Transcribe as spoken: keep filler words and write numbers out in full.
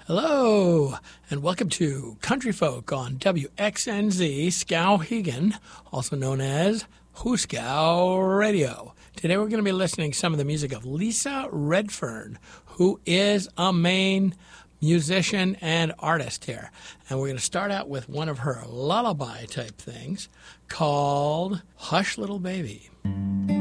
Hello, and welcome to Country Folk on W X N Z Skowhegan, also known as Hooskow Radio. Today we're going to be listening to some of the music of Lisa Redfern, who is a Maine musician and artist here. And we're going to start out with one of her lullaby type things called Hush Little Baby.